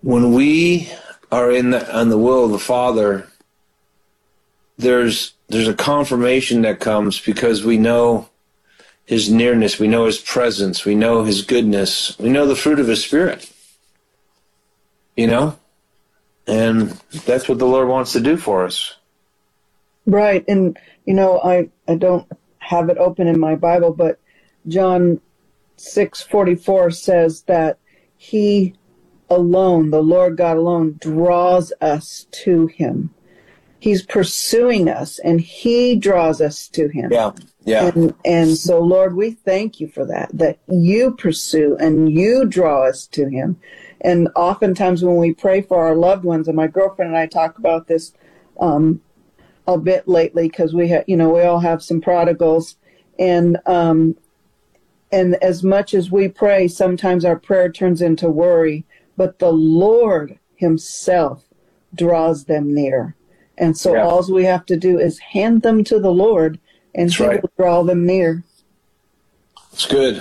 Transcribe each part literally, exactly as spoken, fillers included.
when we are in the, in the will of the Father, there's there's a confirmation that comes because we know his nearness, we know his presence, we know his goodness, we know the fruit of his Spirit, you know? And that's what the Lord wants to do for us. Right. And, you know, I, I don't have it open in my Bible, but John six forty-four says that he alone, the Lord God alone, draws us to him. He's pursuing us, and he draws us to him. Yeah, yeah. And, and so, Lord, we thank you for that, that you pursue and you draw us to him. And oftentimes when we pray for our loved ones, and my girlfriend and I talk about this um, a bit lately, because we have, you know, we all have some prodigals, and um, and as much as we pray, sometimes our prayer turns into worry, but the Lord himself draws them near. And so yeah. all we have to do is hand them to the Lord, and That's he right. will draw them near. It's good.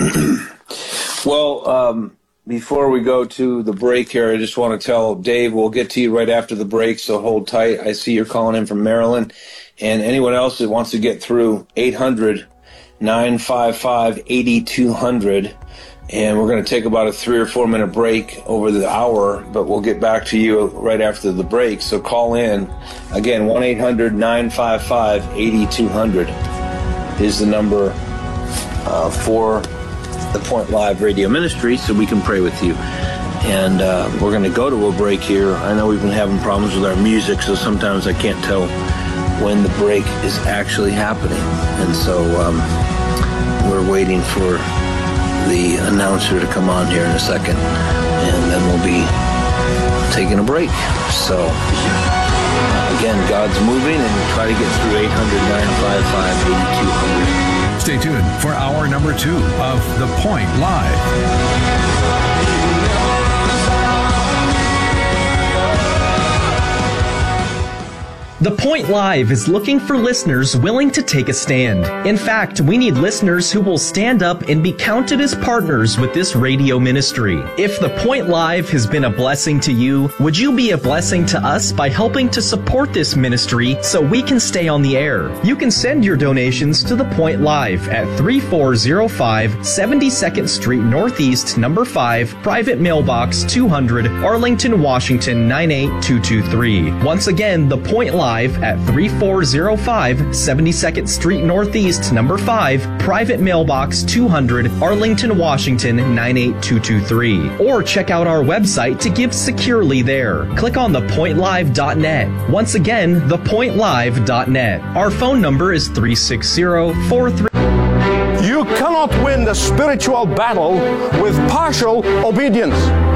Well, um, before we go to the break here, I just want to tell Dave, we'll get to you right after the break, so hold tight. I see you're calling in from Maryland. And anyone else that wants to get through, eight hundred, nine five five, eight two zero zero. And we're going to take about a three or four minute break over the hour, but we'll get back to you right after the break. So call in. Again, one eight hundred, nine five five, eight two zero zero is the number uh, for the Point Live Radio Ministry, so we can pray with you. And uh, we're going to go to a break here. I know we've been having problems with our music, so sometimes I can't tell when the break is actually happening. And so um, we're waiting for the announcer to come on here in a second, and then we'll be taking a break. So again, God's moving, and try to get through eight hundred, nine five five, eight two zero zero. Stay tuned for hour number two of The Point Live. The Point Live is looking for listeners willing to take a stand. In fact, we need listeners who will stand up and be counted as partners with this radio ministry. If The Point Live has been a blessing to you, would you be a blessing to us by helping to support this ministry so we can stay on the air? You can send your donations to The Point Live at three four zero five seventy-second Street Northeast, number five, Private Mailbox two hundred, Arlington, Washington nine eight two two three. Once again, The Point Live at three four zero five seventy-second Street Northeast, number five, Private Mailbox two hundred, Arlington, Washington nine eight two two three. Or check out our website to give securely there. Click on the point live dot net. Once again, the point live dot net. Our phone number is three six zero, four three. You cannot win the spiritual battle with partial obedience.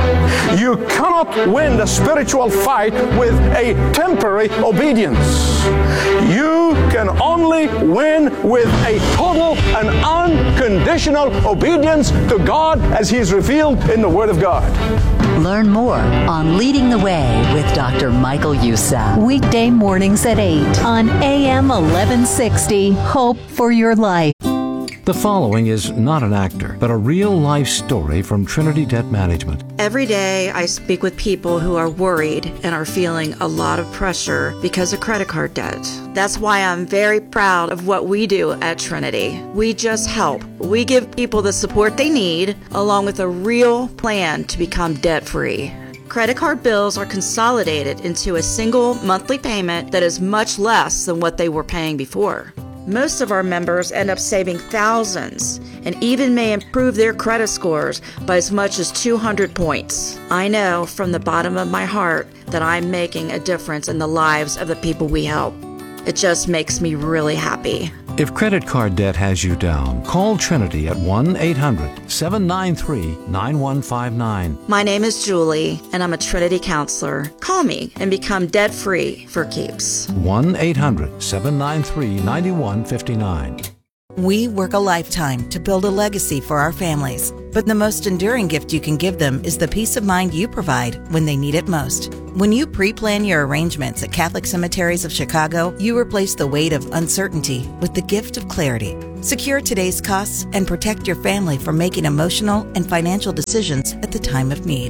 You cannot win the spiritual fight with a temporary obedience. You can only win with a total and unconditional obedience to God as He is revealed in the Word of God. Learn more on Leading the Way with Doctor Michael Youssef. Weekday mornings at eight on A M eleven sixty. Hope for your life. The following is not an actor, but a real-life story from Trinity Debt Management. Every day I speak with people who are worried and are feeling a lot of pressure because of credit card debt. That's why I'm very proud of what we do at Trinity. We just help. We give people the support they need, along with a real plan to become debt-free. Credit card bills are consolidated into a single monthly payment that is much less than what they were paying before. Most of our members end up saving thousands and even may improve their credit scores by as much as two hundred points. I know from the bottom of my heart that I'm making a difference in the lives of the people we help. It just makes me really happy. If credit card debt has you down, call Trinity at one eight hundred, seven nine three, nine one five nine. My name is Julie, and I'm a Trinity counselor. Call me and become debt-free for keeps. one eight hundred, seven nine three, nine one five nine. We work a lifetime to build a legacy for our families, but the most enduring gift you can give them is the peace of mind you provide when they need it most. When you pre-plan your arrangements at Catholic Cemeteries of Chicago, you replace the weight of uncertainty with the gift of clarity. Secure today's costs and protect your family from making emotional and financial decisions at the time of need. It's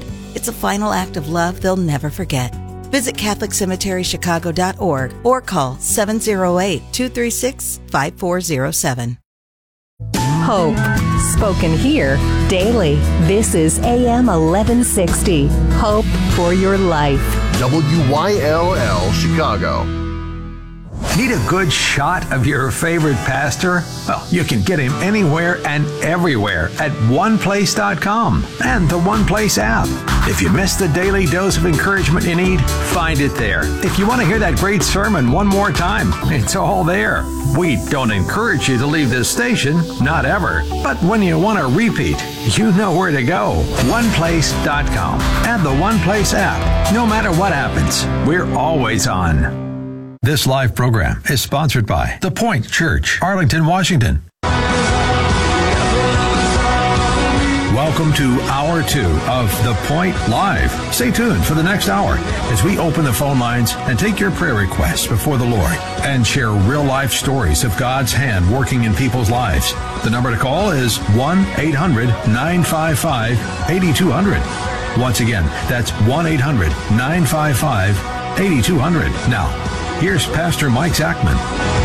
It's a final act of love they'll never forget. Visit Catholic Cemetery Chicago dot org or call seven oh eight, two three six, five four oh seven. Hope, spoken here daily. This is A M eleven sixty. Hope for your life. W Y L L Chicago. Need a good shot of your favorite pastor? Well, you can get him anywhere and everywhere at one place dot com and the One Place app. If you missed the daily dose of encouragement you need, find it there. If you want to hear that great sermon one more time, it's all there. We don't encourage you to leave this station, not ever. But when you want to repeat, you know where to go. one place dot com and the One Place app. No matter what happens, we're always on. This live program is sponsored by The Point Church, Arlington, Washington. Welcome to Hour two of The Point Live. Stay tuned for the next hour as we open the phone lines and take your prayer requests before the Lord and share real-life stories of God's hand working in people's lives. The number to call is one eight hundred nine five five eight two zero zero. Once again, that's one eight hundred nine five five eight two zero zero. Now, here's Pastor Mike Zachman.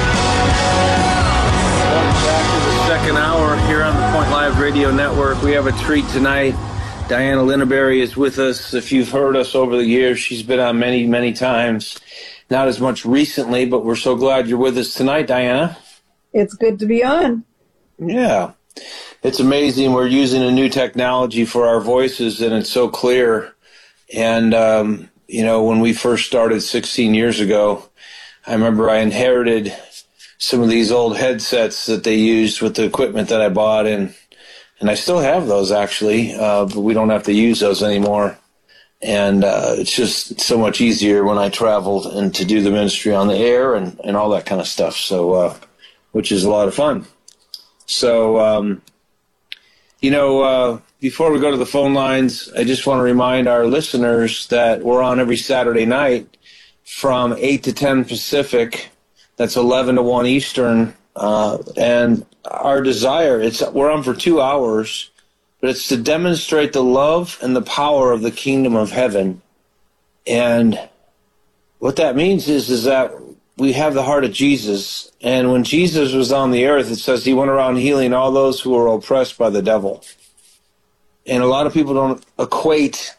Welcome back to the second hour here on the Point Live Radio Network. We have a treat tonight. Diana Linneberry is with us. If you've heard us over the years, she's been on many, many times. Not as much recently, but we're so glad you're with us tonight, Diana. It's good to be on. Yeah. It's amazing. We're using a new technology for our voices, and it's so clear. And, um, you know, when we first started sixteen years ago, I remember I inherited some of these old headsets that they used with the equipment that I bought, and and I still have those, actually, uh, but we don't have to use those anymore. And uh, it's just so much easier when I traveled and to do the ministry on the air and, and all that kind of stuff, so uh, which is a lot of fun. So, um, you know, uh, before we go to the phone lines, I just want to remind our listeners that we're on every Saturday night from eight to ten Pacific. That's eleven to one Eastern. Uh, and our desire, it's we're on for two hours, but it's to demonstrate the love and the power of the kingdom of heaven. And what that means is, is that we have the heart of Jesus. And when Jesus was on the earth, it says he went around healing all those who were oppressed by the devil. And a lot of people don't equate,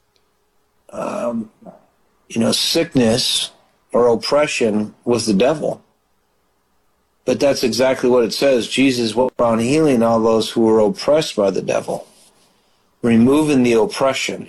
um, you know, sickness or oppression with the devil. But that's exactly what it says. Jesus went around healing all those who were oppressed by the devil, removing the oppression.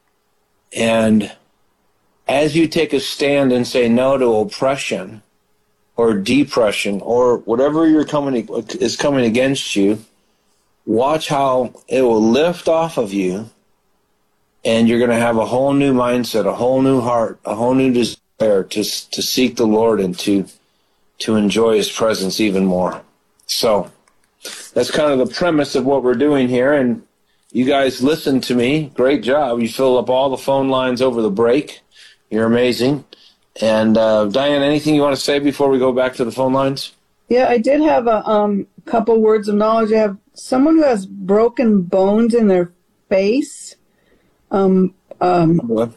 And as you take a stand and say no to oppression or depression or whatever you're coming is coming against you, watch how it will lift off of you, and you're going to have a whole new mindset, a whole new heart, a whole new desire to to seek the Lord and to to enjoy his presence even more. So that's kind of the premise of what we're doing here, and you guys listen to me. Great job. You filled up all the phone lines over the break. You're amazing. And uh, Diane, anything you want to say before we go back to the phone lines? Yeah, I did have a um, couple words of knowledge. I have someone who has broken bones in their face, um, um,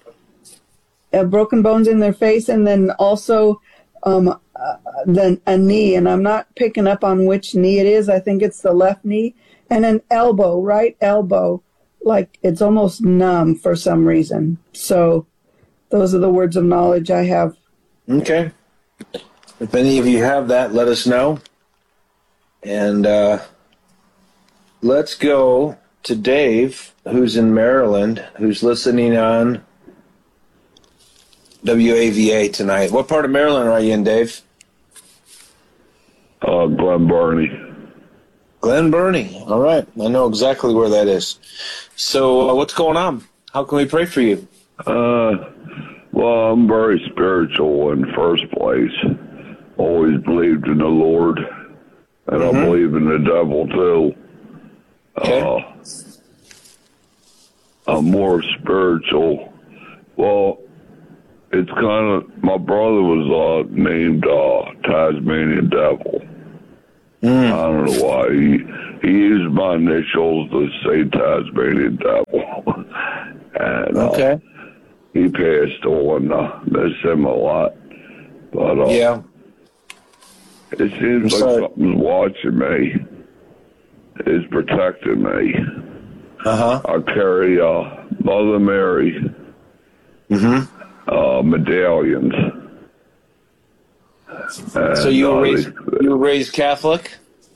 uh, broken bones in their face, and then also um, uh, then a knee, and I'm not picking up on which knee it is. I think it's the left knee, and an elbow, right elbow, like it's almost numb for some reason. So those are the words of knowledge I have. Okay. If any of you have that, let us know. And uh, let's go to Dave, who's in Maryland, who's listening on W A V A tonight. What part of Maryland are you in, Dave? Uh, Glen Burnie. Glen Burnie. All right. I know exactly where that is. So uh, what's going on? How can we pray for you? Uh, well, I'm very spiritual in the first place. Always believed in the Lord, and mm-hmm. I believe in the devil, too. Okay. Uh, I'm more spiritual. Well, it's kind of, my brother was uh, named uh, Tasmanian Devil. Mm. I don't know why. He, he used my initials to say Tasmanian Devil. And, uh, Okay. he passed on. Uh, miss him a lot. But, uh, Yeah. it seems like sorry. something's watching me. Is protecting me. Uh-huh. I carry uh, Mother Mary Mm-hmm. uh, medallions. And, So you were uh, raised they- you were raised Catholic?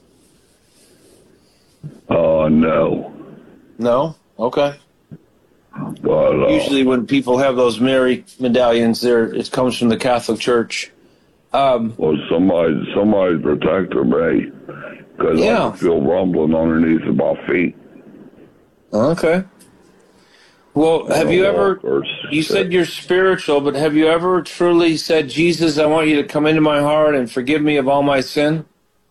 Uh, no. No? Okay. But, uh, Usually when people have those Mary medallions, there it comes from the Catholic Church. Um, well, somebody, somebody's protecting me because Yeah. I can feel rumbling underneath of my feet. okay. Well, have you ever, Or you sit. said you're spiritual, but have you ever truly said, Jesus, I want you to come into my heart and forgive me of all my sin?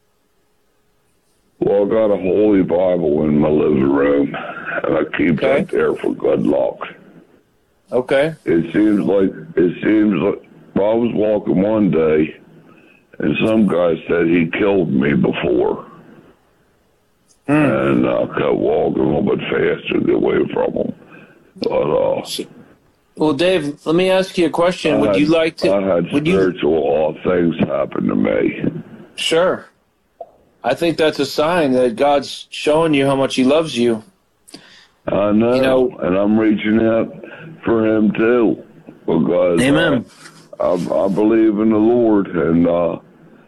Well, I got a Holy Bible in my living room, and I keep Okay. that there for good luck. Okay. It seems like it seems like I was walking one day, and some guy said he killed me before, Hmm. and I kept walking a little bit faster to get away from him. But uh, Well, Dave, let me ask you a question. I Would had, you like to? I had would you? spiritual uh, things happen to me. Sure. I think that's a sign that God's showing you how much He loves you. I know, You know- and I'm reaching out for him too, because Amen. uh, I, I believe in the Lord, and uh,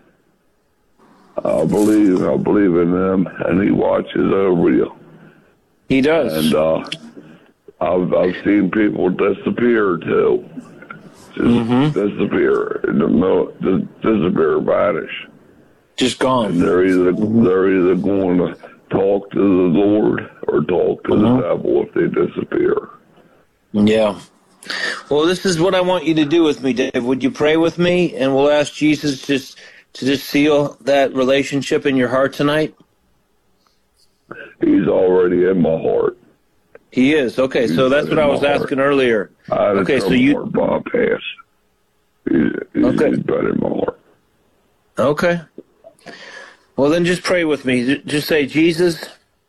I believe I believe in Him, and He watches over you. He does. And uh, I've I've seen people disappear too, just Mhm. disappear in the middle, just disappear, vanish. Just gone. And they're either they're either going to talk to the Lord or talk to Mhm. the devil if they disappear. Yeah. Well, this is what I want you to do with me, Dave. Would you pray with me, and we'll ask Jesus just to just seal that relationship in your heart tonight? He's already in my heart. He is. Okay, so He's that's what in I my was heart. asking earlier. I had Okay, a so you heart bypass. He's, he's, Okay. he's been in my heart. Okay. Well, then just pray with me. J- Just say, Jesus,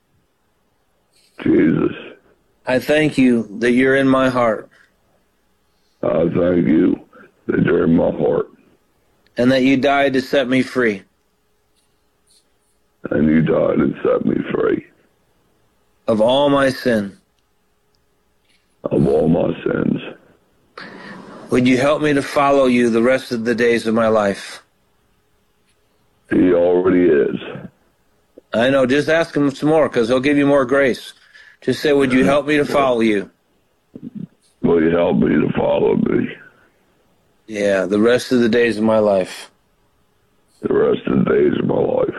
Jesus, I thank you that you're in my heart I thank you that you're in my heart, and that you died to set me free. and you died and set me free Of all my sin. of all my sins. Would you help me to follow you the rest of the days of my life? He already is. I know, just ask him some more, because he'll give you more grace. Just say, would you help me to follow you? Will you help me to follow me Yeah, the rest of the days of my life. the rest of the days of my life?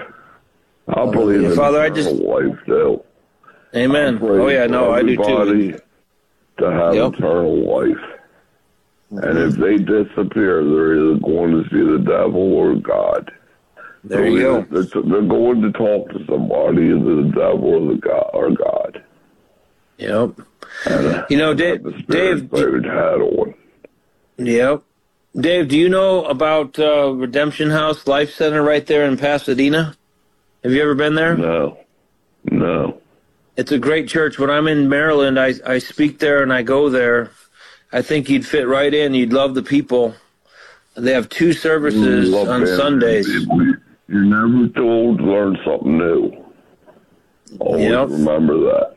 I believe in Father, I eternal just- life, too. Amen. I pray Oh, yeah, for no, I do too. everybody to have Yep. eternal life. And if they disappear, they're either going to see the devil or God. There you go. They're, they're going to talk to somebody, either the devil or the God. Or God. Yep. And, uh, You know, Dave, the Dave, spirit hat on. yep. Dave, do you know about uh, Redemption House Life Center right there in Pasadena? Have you ever been there? No, no. It's a great church. When I'm in Maryland, I, I speak there and I go there. I think you'd fit right in. You'd love the people. They have two services Love on being Sundays. people. You're never too old to learn something new. Always Yep. remember that.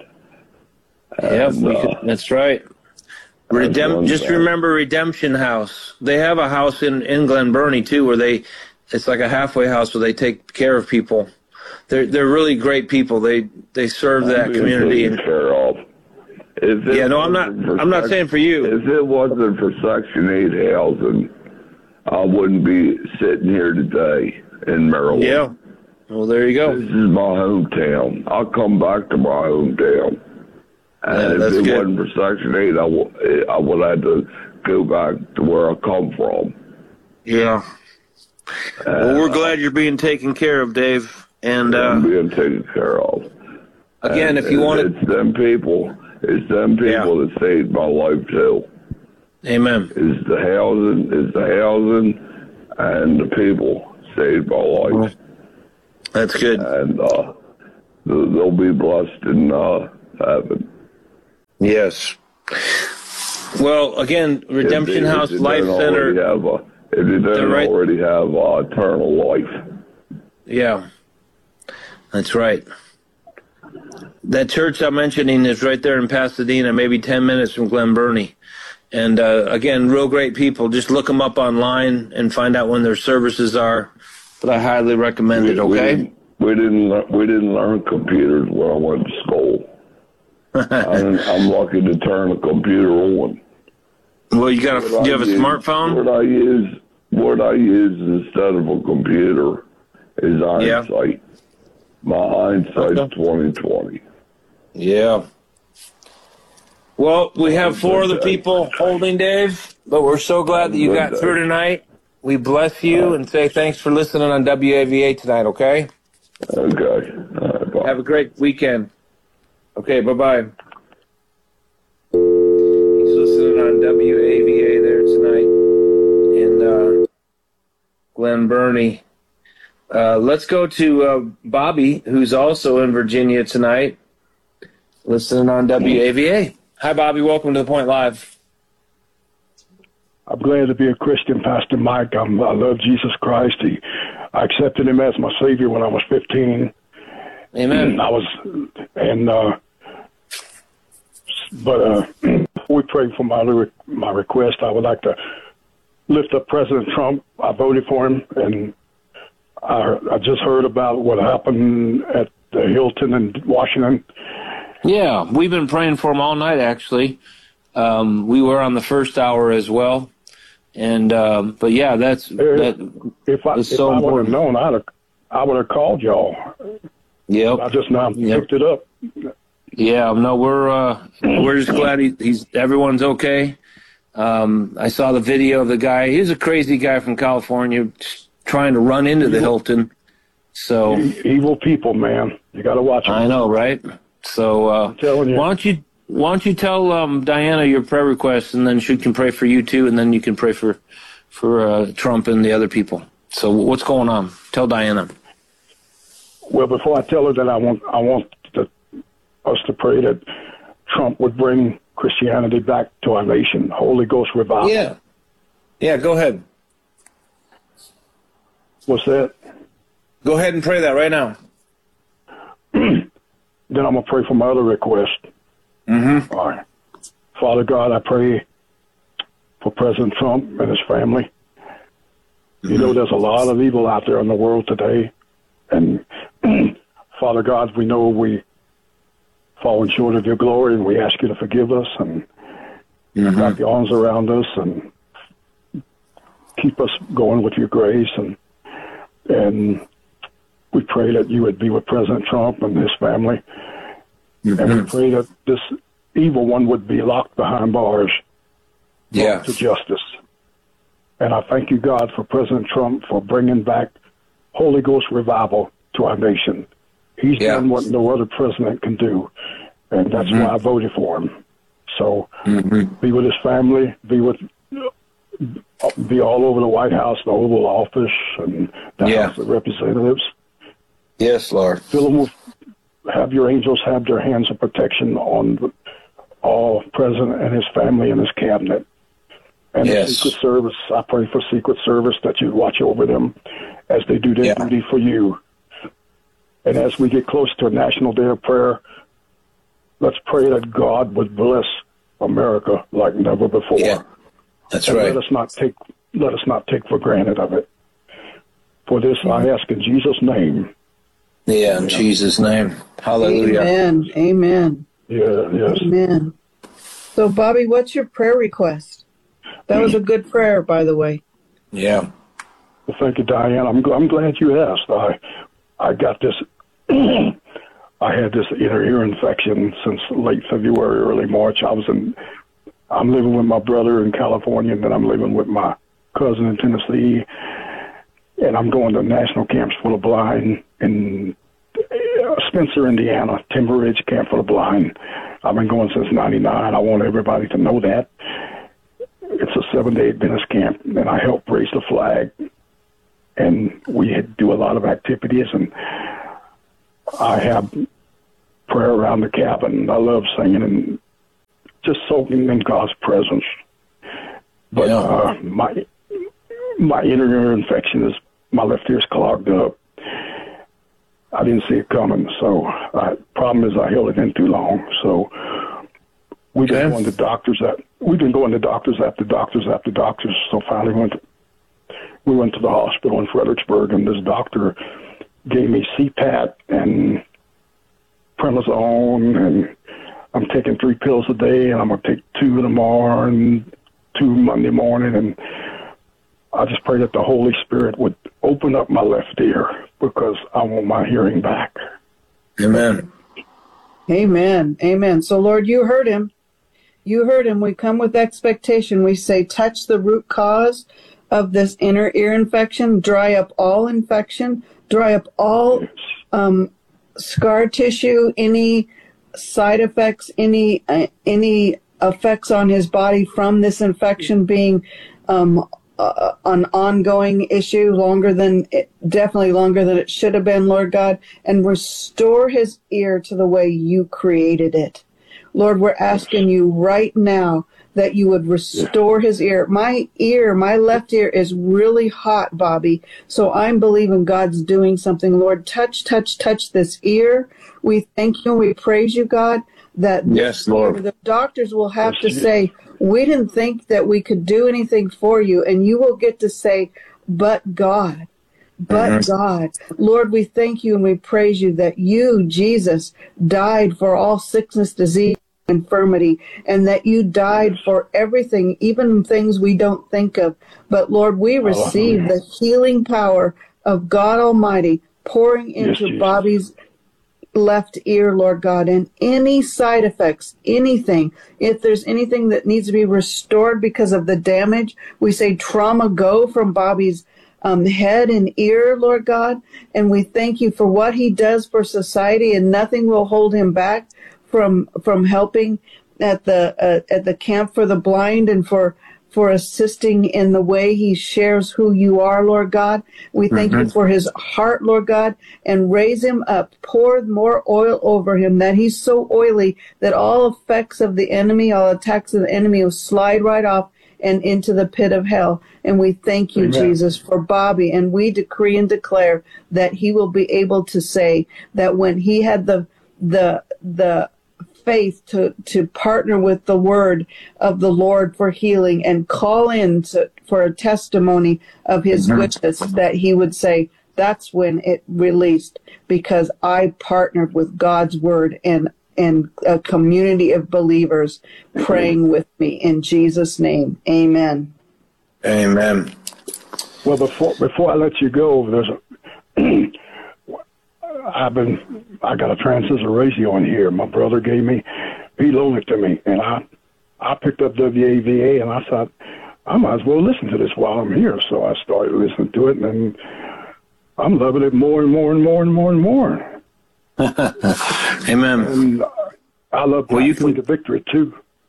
Yep, And, we uh, could, that's right. that's Redem- one just thing. remember Redemption House. They have a house in, in Glen Burnie, too, where they, it's like a halfway house where they take care of people. They're they're really great people. They they serve that I'm being community. taken And care of. If it yeah, no, I'm not. wasn't for I'm not sec- saying for you. If it wasn't for Section eight housing, I wouldn't be sitting here today in Maryland. Yeah. Well, there you go. This is my hometown. I'll come back to my hometown. And Yeah, if that's it good. wasn't for Section eight, I, w- I would have to go back to where I come from. Yeah. Well, And, we're glad you're being taken care of, Dave. And I'm uh, being taken care of. again, And if you it- want to, It's them people. It's them people that saved my life, too. amen. Is the housing, is the housing, and the people saved my life. That's good. And uh, they'll they'll be blessed in uh, heaven. Yes. Well, again, Redemption if they, House if they Life don't Center. already Have a, if they don't right. already have uh, eternal life. Yeah, that's right. That church I'm mentioning is right there in Pasadena, maybe ten minutes from Glen Burnie. And, uh, again, real great people. Just look them up online and find out when their services are. But I highly recommend it, okay? We, we, didn't, le- we didn't learn computers when I went to school. I'm, I'm lucky to turn a computer on. Well, you got a, What do you I have a use, smartphone? What I use, what I use instead of a computer is hindsight. Yeah. My hindsight's okay. twenty twenty. Yeah. Well, we have four other people holding, Dave, but we're so glad that you got day. through tonight. We bless you and say thanks for listening on W A V A tonight, okay? Okay. Right, bye. Have a great weekend. Okay, bye-bye. He's listening on W A V A there tonight in uh, Glen Burnie. Uh, let's go to uh, Bobby, who's also in Virginia tonight, listening on W A V A. Hi, Bobby. Welcome to The Point Live. I'm glad to be a Christian, Pastor Mike. I'm, I love Jesus Christ. He, I accepted him as my Savior when I was fifteen. Amen. And I was, and uh, but uh, before we pray for my my request, I would like to lift up President Trump. I voted for him, and I, I just heard about what happened at the Hilton in Washington. Yeah, we've been praying for him all night, actually. Um, we were on the first hour as well. And, um, but yeah, that's, that if I, if so I would have important. known, I'd have, I would have called y'all. Yep. I just now yep. picked it up. Yeah, no, we're, uh, we're just glad he, he's, everyone's okay. Um, I saw the video of the guy. He's a crazy guy from California trying to run into the Hilton. So evil people, man. You got to watch them. I know, right? So, uh, I'm telling you. why don't you, why don't you tell, um, Diana your prayer request, and then she can pray for you too, and then you can pray for, for, uh, Trump and the other people. So what's going on? Tell Diana. Well, before I tell her that, I want, I want to, us to pray that Trump would bring Christianity back to our nation. Holy Ghost revival. Yeah. Yeah, go ahead. What's that? Go ahead and pray that right now. Then I'm going to pray for my other request. Mm-hmm. All right. Father God, I pray for President Trump and his family. Mm-hmm. You know, there's a lot of evil out there in the world today. And Father God, we know we fallen short of your glory, and we ask you to forgive us and mm-hmm. wrap your arms around us and keep us going with your grace. And and we pray that you would be with President Trump and his family. Mm-hmm. And we pray that this evil one would be locked behind bars yeah. to justice. And I thank you, God, for President Trump for bringing back Holy Ghost revival to our nation. He's yeah. done what no other president can do, and that's mm-hmm. why I voted for him. So mm-hmm. be with his family, be with, be all over the White House, the Oval Office, and the yeah. House of Representatives. Yes, Lord. Fill them with, have your angels have their hands of protection on all president and his family and his cabinet. And yes. the Secret Service, I pray for Secret Service that you watch over them as they do their yeah. duty for you. And as we get close to a National Day of Prayer, let's pray that God would bless America like never before. Yeah. That's and right. Let us not take let us not take for granted of it. For this mm-hmm. I ask in Jesus' name. Yeah, in yeah. Jesus' name. Hallelujah. Amen. Amen. Yeah, yes. Amen. So, Bobby, what's your prayer request? That was a good prayer, by the way. Yeah. Well, thank you, Diane. I'm I'm glad you asked. I I got this. I had this inner ear infection since late February, early March. I was in. I'm living with my brother in California, and then I'm living with my cousin in Tennessee. And I'm going to National Camps for the Blind in Spencer, Indiana, Timber Ridge Camp for the Blind. I've been going since ninety-nine. I want everybody to know that. It's a seven-day Adventist camp, and I help raise the flag. And we do a lot of activities, and I have prayer around the cabin. I love singing and just soaking in God's presence. But yeah. uh, my my inner ear infection is, my left ear's clogged up. I didn't see it coming, so uh, problem is I held it in too long. So we've been going to doctors that we've been going to doctors after doctors after doctors. So finally went to, we went to the hospital in Fredericksburg, and this doctor gave me C PAP and prednisone, and I'm taking three pills a day, and I'm gonna take two tomorrow and two Monday morning, and I just pray that the Holy Spirit would open up my left ear because I want my hearing back. Amen. Amen. Amen. So, Lord, you heard him. You heard him. We come with expectation. We say, touch the root cause of this inner ear infection, dry up all infection, dry up all um, scar tissue, any side effects, any uh, any effects on his body from this infection being um, uh, an ongoing issue, longer than it, definitely longer than it should have been, Lord God, and restore his ear to the way you created it. Lord, we're asking you right now that you would restore his ear. My ear, my left ear is really hot, Bobby. So I'm believing God's doing something. Lord, touch, touch, touch this ear. We thank you and we praise you, God, that yes, Lord. Ear, the doctors will have to say, we didn't think that we could do anything for you. And you will get to say, but God. But mm-hmm. God, Lord, we thank you and we praise you that you, Jesus, died for all sickness, disease, infirmity, and that you died for everything, even things we don't think of. But Lord, we receive oh, the healing power of God Almighty pouring into yes, Bobby's left ear, Lord God, and any side effects, anything, if there's anything that needs to be restored because of the damage, we say trauma go from Bobby's um, head and ear, Lord God, and we thank you for what he does for society, and nothing will hold him back from from helping at the uh, at the Camp for the Blind and for for assisting in the way he shares who you are, Lord God. We thank mm-hmm. you for his heart, Lord God, and raise him up. Pour more oil over him, that he's so oily that all effects of the enemy, all attacks of the enemy will slide right off and into the pit of hell. And we thank you, Amen. Jesus, for Bobby. And we decree and declare that he will be able to say that when he had the the the faith to, to partner with the word of the Lord for healing and call in to, for a testimony of his mm-hmm. goodness, that he would say, that's when it released, because I partnered with God's word and, and a community of believers praying with me in Jesus' name. Amen. Amen. Well, before, before I let you go, there's a I've been, I got a transistor radio in here. My brother gave me, he loaned it to me, and I, I picked up W A V A, and I thought, I might as well listen to this while I'm here. So I started listening to it, and I'm loving it more and more and more and more and more. Amen. And I love well, you can, the victory too.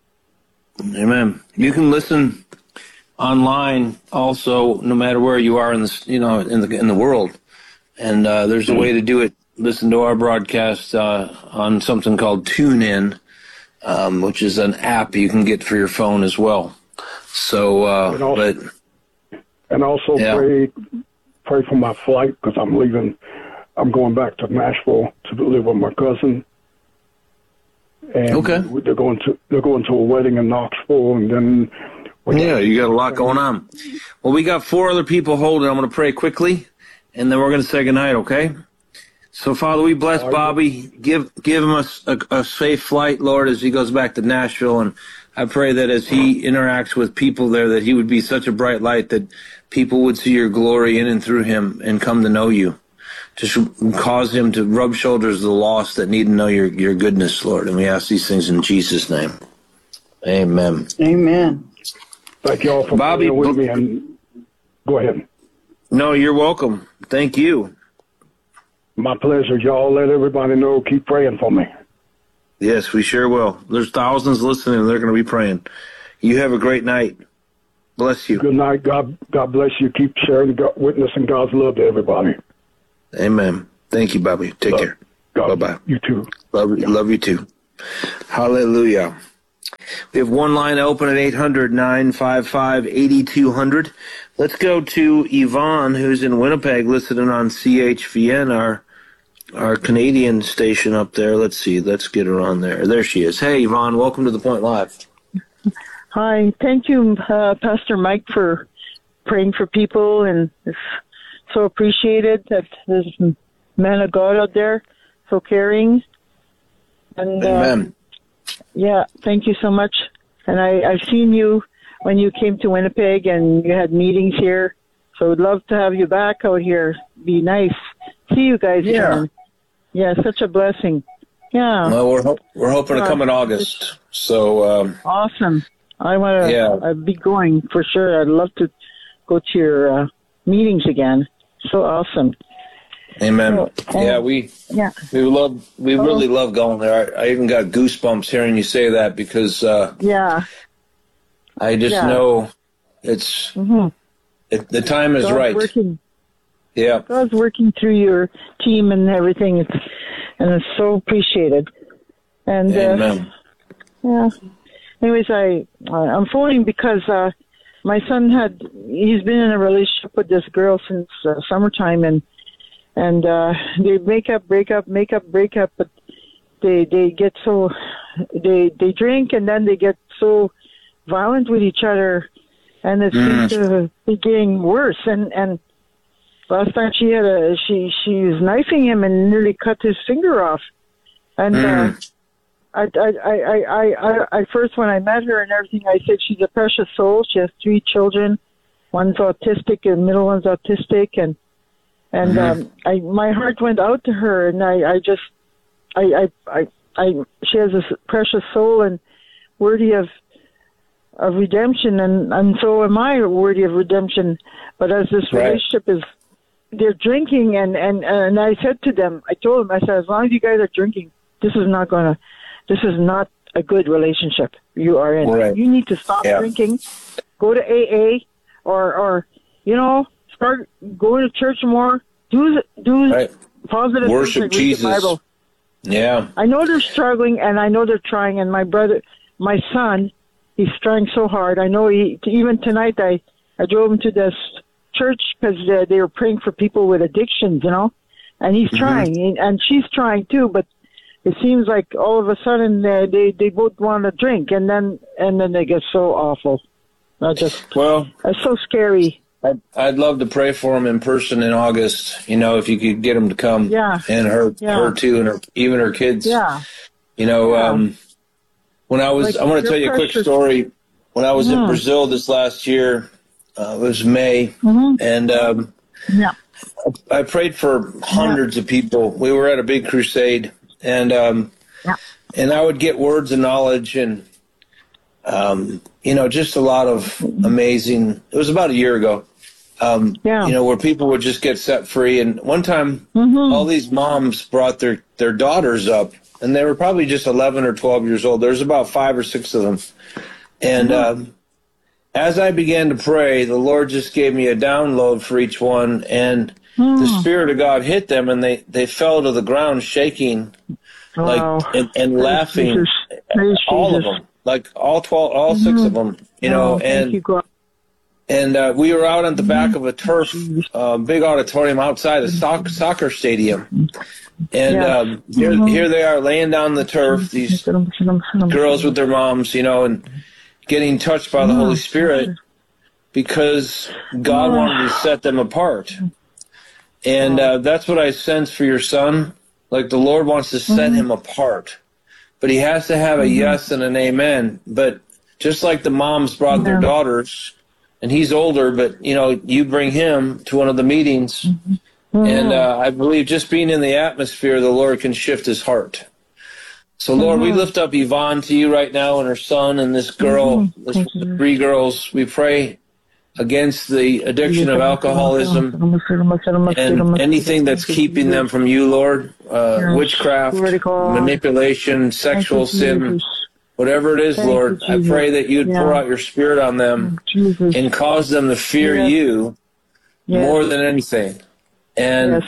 Amen. You can listen online also, no matter where you are in the, you know, in the in the world. And uh, there's a way to do it. Listen to our broadcast uh, on something called TuneIn, um, which is an app you can get for your phone as well. So, uh, and also, but and also yeah. pray pray for my flight, because I'm leaving. I'm going back to Nashville to live with my cousin. And okay. they're going to they're going to a wedding in Knoxville, and then yeah, you got a lot going on. Well, we got four other people holding. I'm going to pray quickly, and then we're going to say goodnight, okay? So, Father, we bless Bobby. Give give him a, a, a safe flight, Lord, as he goes back to Nashville. And I pray that as he interacts with people there, that he would be such a bright light that people would see your glory in and through him and come to know you. Just cause him to rub shoulders with the lost that need to know your, your goodness, Lord. And we ask these things in Jesus' name. Amen. Amen. Thank you all for Bobby, being with me. And go ahead. No, you're welcome. Thank you. My pleasure. Y'all let everybody know. Keep praying for me. Yes, we sure will. There's thousands listening, and they're going to be praying. You have a great night. Bless you. Good night. God God bless you. Keep sharing, God, witnessing God's love to everybody. Amen. Thank you, Bobby. Take love, care. God, bye-bye. You too. Love, yeah. love you too. Hallelujah. We have one line open at eight hundred, nine five five, eight two zero zero. Let's go to Yvonne, who's in Winnipeg, listening on C H V N, our our Canadian station up there. Let's see. Let's get her on there. There she is. Hey, Yvonne, welcome to The Point Live. Hi. Thank you, uh, Pastor Mike, for praying for people, and it's so appreciated that there's a man of God out there, so caring. And, Amen. Uh, yeah, thank you so much. And I, I've seen you when you came to Winnipeg and you had meetings here, so I'd love to have you back out here. Be nice. See you guys Yeah. again. Yeah, such a blessing. Yeah. Well, we're ho- we're hoping to Yeah. come in August. So um, Awesome. I want to Yeah. I'd be going for sure. I'd love to go to your uh, meetings again. So awesome. Amen. So, uh, yeah, we yeah. we love we Oh. really love going there. I, I even got goosebumps hearing you say that because uh, Yeah. I just Yeah. know it's Mm-hmm. it, the time is God's right. working. Yeah. God's working through your team and everything, it's, and it's so appreciated. And uh, Amen. yeah. Anyways, I I'm phoning because uh, my son had he's been in a relationship with this girl since uh, summertime, and and uh, they make up, break up, make up, break up, but they they get so they they drink and then they get so violent with each other, and it seems to be getting worse. And and last time she had a she she was knifing him and nearly cut his finger off, and. Uh, I, I, I, I, I, I first, when I met her and everything, I said she's a precious soul. She has three children. One's autistic and middle one's autistic. And, and, Mhm. um, I, my heart went out to her, and I, I just, I, I, I, I, she has this precious soul and worthy of, of redemption. And, and so am I worthy of redemption. But as this Right. relationship is, they're drinking, and, and, and I said to them, I told them, I said, as long as you guys are drinking, this is not going to, this is not a good relationship you are in. Right. You need to stop Yeah. drinking, go to A A, or, or, you know, start going to church more, do, do Right. positive Worship things like read the Jesus. Bible. Yeah. I know they're struggling, and I know they're trying, and my brother, my son, he's trying so hard. I know he, even tonight I, I drove him to this church because uh, they were praying for people with addictions, you know, and he's Mhm. trying, and she's trying too, but it seems like all of a sudden uh, they they both want to drink, and then and then they get so awful. I just Well, it's so scary. I'd, I'd love to pray for him in person in August. You know, if you could get him to come, Yeah. and her, Yeah. her too, and her, even her kids. Yeah. You know, Yeah. um, when I was, Like, I want to you're tell you a quick precious. story. When I was in Mm. Brazil this last year, uh, it was May, Mhm. and um, Yeah. I prayed for hundreds of people. We were at a big crusade, and um, and I would get words of knowledge and um, you know, just a lot of amazing. It was about a year ago. Um, Yeah. You know, where people would just get set free. And one time, Mm-hmm. all these moms brought their their daughters up, and they were probably just eleven or twelve years old. There's about five or six of them, and. Mm-hmm. Um, as I began to pray, the Lord just gave me a download for each one, and Hmm. the Spirit of God hit them, and they, they fell to the ground shaking, like Wow. and, and Praise laughing, Jesus. Praise all Jesus. of them, like all twelve, all six Mhm. of them, you know. Oh, thank and you, God. and uh, we were out at the back of a turf, uh, big auditorium outside a soc- soccer stadium, and Yeah. um, here Mhm. here they are laying down the turf. These girls with their moms, you know, and getting touched by the Mm. Holy Spirit because God Mm. wanted to set them apart. And uh, that's what I sense for your son. Like the Lord wants to set Mhm. him apart. But he has to have a Mhm. yes and an amen. But just like the moms brought their Yeah. daughters, and he's older, but, you know, you bring him to one of the meetings. And uh, I believe just being in the atmosphere, the Lord can shift his heart. So, Lord, we Mhm. lift up Yvonne to you right now and her son and this girl, Mhm. this Thank you. three girls. We pray against the addiction of alcoholism and anything that's keeping them from you, Lord. Uh, Yes. witchcraft, Glory to God. manipulation, sexual you, sin, Jesus. whatever it is, Thank you, Lord. I Jesus. pray that you'd Yeah. pour out your spirit on them Jesus. and cause them to fear Yes. you Yes. more than anything. And Yes.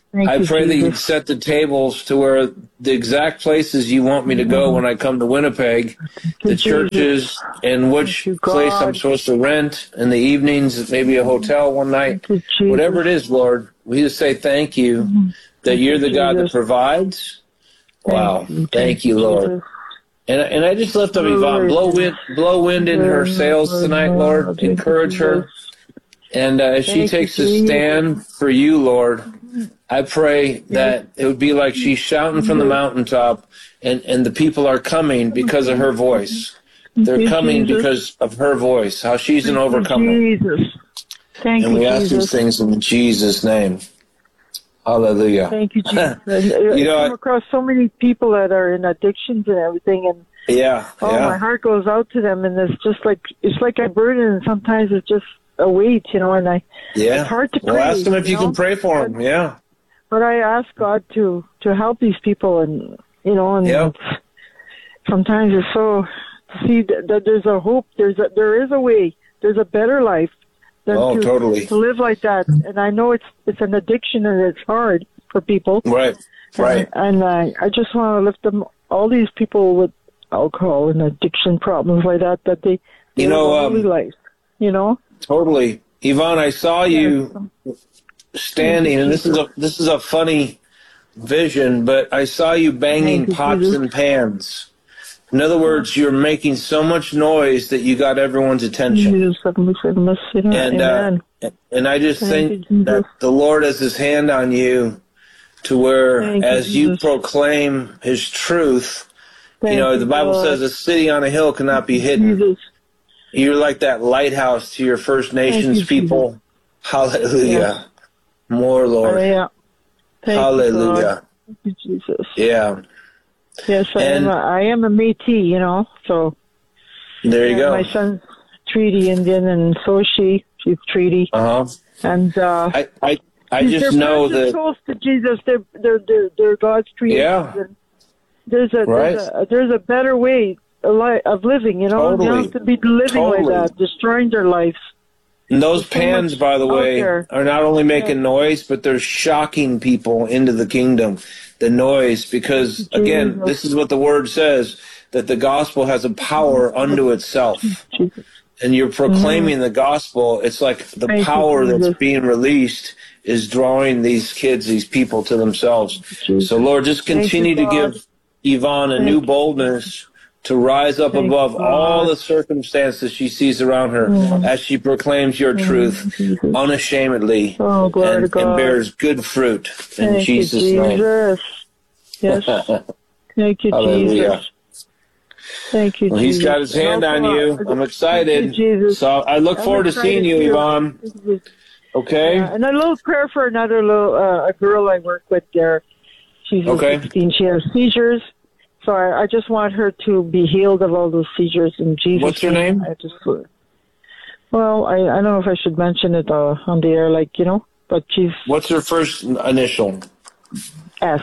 Thank I you, pray that you Jesus. set the tables to where the exact places you want me to go when I come to Winnipeg, the churches, and which place I'm supposed to rent in the evenings, maybe a hotel one night, whatever it is, Lord. We just say thank you that you're the God that provides. Wow. Thank you, Lord. And, and I just lift up Yvonne. Blow wind, blow wind in her sails tonight, Lord. Encourage her. And uh, as she Thank you, takes a Jesus. stand for you, Lord, I pray that it would be like she's shouting from the mountaintop, and, and the people are coming because of her voice. They're coming because of her voice, how she's an overcomer. Jesus. Thank and you, we ask Jesus. these things in Jesus' name. Hallelujah. Thank you, Jesus. And, uh, You know, I come I- across so many people that are in addictions and everything, and Yeah, oh, yeah. my heart goes out to them, and it's just like it's like a burden, and sometimes it's just a weight, you know. And I, Yeah. it's hard to well, pray. ask them if you, know? can pray for them. Yeah. But I ask God to to help these people, and you know, and Yep. it's, sometimes it's so to see that, that there's a hope. There's a there is a way. There's a better life than Oh, to totally. to live like that. And I know it's it's an addiction and it's hard for people. Right. Right. And, and uh, I just want to lift them, all these people with alcohol and addiction problems like that, that they, they You know, live a um, holy life, you know? Totally. Yvonne, I saw you standing, and this is a this is a funny vision, but I saw you banging pots and pans. In other words, you're making so much noise that you got everyone's attention. And uh, and I just Thank think that the Lord has His hand on you, to where Thank you, as you Jesus. proclaim His truth, Thank you know you, the Bible God. says a city on a hill cannot be hidden. You're like that lighthouse to your First Nations you, people. Hallelujah. Yes. More, Lord. Oh, yeah. Thank you, Hallelujah. God. Thank you, Jesus. Yeah. Yes, I And- am. A, I am a Métis, you know. So There you uh, go. My son's Treaty Indian, and so is she. She's Treaty. Uh huh. And uh, I I I they're just know precious that. souls to Jesus. They're they're they're, they're God's creation. Yeah. And There's a Right. there's a there's a better way of li- of living. You know, you Totally. don't have to be living Totally. like that, destroying their lives. And those There's so pans, much by the out way, there. are not only making noise, but they're shocking people into the kingdom. The noise, because again, Jesus. this is what the word says, that the gospel has a power unto itself. And you're proclaiming the gospel. It's like the Thank you, power that's Jesus. being released is drawing these kids, these people to themselves. So Lord, just Thank you, continue to God. give Yvonne a Thank new you. boldness to rise up Thank above you, all God. the circumstances she sees around her Mm. as she proclaims your truth unashamedly Oh, glory and, to God. and bears good fruit in Thank Jesus' you, name. Jesus. Yes. Thank you, Hallelujah. Jesus. Thank you, Well, Jesus. he's got his hand And on also, you. uh, I'm excited. Thank you, Jesus. So I look I'm forward to excited seeing you, too. Yvonne. Okay? Yeah, and a little prayer for another little uh, a girl I work with there. She's Okay. sixteen. She has seizures, so I, I just want her to be healed of all those seizures in Jesus' What's her name? I just, well, I, I don't know if I should mention it uh, on the air, like, you know, but she's What's her first initial? S.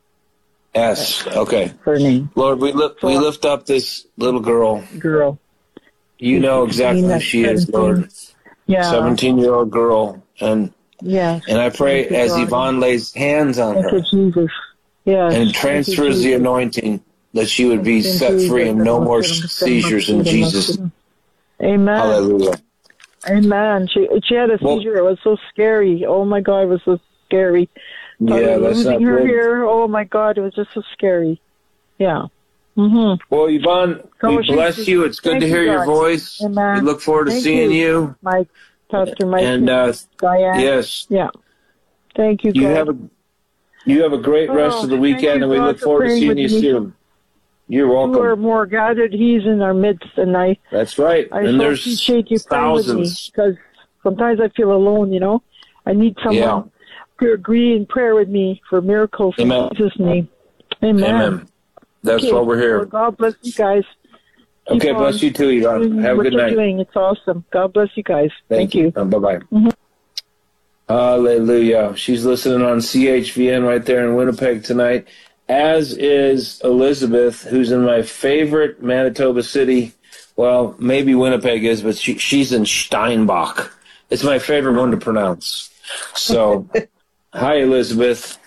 S. Okay. Her name. Lord, we lift we lift up this little girl. Girl. You know exactly who she is, Lord. Yeah. Seventeen-year-old girl, and Yeah. and I pray Thank you, as God. Yvonne lays hands on Thank her you, Jesus. Yes. and Thank you, transfers the Jesus. anointing, that she would be In set Jesus' free and no more name. seizures in Jesus. Amen. Hallelujah. Amen. She she had a Well- seizure. It was so scary. Oh my God, it was so scary. Yeah, Uh, that's losing not her good. here. Oh my God, it was just so scary. Yeah. Mhm. Well, Yvonne, So we she- bless you. It's good thank to you, hear your God. voice. Amen. We look forward to Thank seeing you. you. Mike, Pastor Mike, And uh, Diane. yes, Yeah. Thank you, you God. have a you have a great rest Oh, of the thank weekend, you, and we God, look for forward to praying seeing with you me. soon. You're Two are welcome. more gathered. He's in our midst, and I. That's right. I and so there's appreciate you praying with me, thousands. because sometimes I feel alone. You know, I need someone Yeah. to agree in prayer with me for miracles in Amen. Jesus' name. Amen. Amen. That's Okay. why we're here. Well, God bless you guys. Keep Okay, bless on you too, Yvonne. doing Have a what good you're night. doing. It's awesome. God bless you guys. Thank, you. Uh, bye-bye. Mhm. Hallelujah. She's listening on C H V N right there in Winnipeg tonight, as is Elizabeth, who's in my favorite Manitoba city. Well, maybe Winnipeg is, but she, she's in Steinbach. It's my favorite one to pronounce. So, hi, Elizabeth.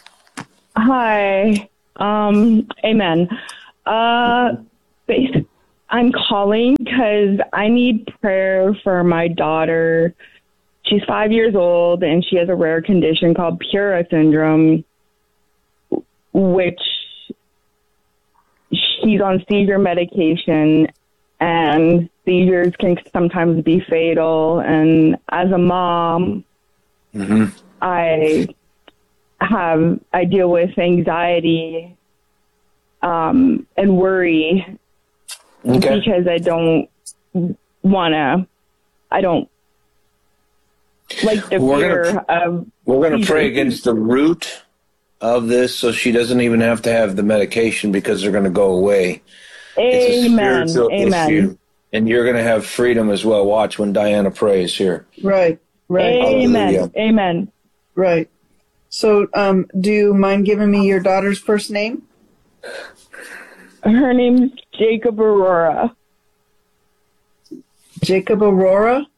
Hi. Um, amen. Uh, basi- I'm calling because I need prayer for my daughter. She's five years old, and she has a rare condition called Pura syndrome, which she's on seizure medication, and seizures can sometimes be fatal. And as a mom, mm-hmm. I have I deal with anxiety um, and worry okay. because I don't want to. I don't like the we're fear gonna, of. We're going to pray against the root of this, so she doesn't even have to have the medication because they're going to go away. It's a Amen. spiritual Amen. issue, and you're going to have freedom as well. Watch when Diana prays here. Right. Right. Amen. Hallelujah. Amen. Right. So, um, do you mind giving me your daughter's first name? Her name's Jacob Aurora. Jacob Aurora?